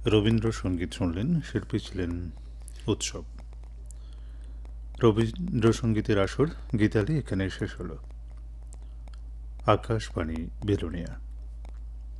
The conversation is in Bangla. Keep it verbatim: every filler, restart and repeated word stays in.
রবীন্দ্রসঙ্গীত শুনলেন, শিল্পী ছিলেন উৎসব। রবীন্দ্রসঙ্গীতের আসর গীতালি এখানে শেষ হল। আকাশবাণী বেলুনিয়া।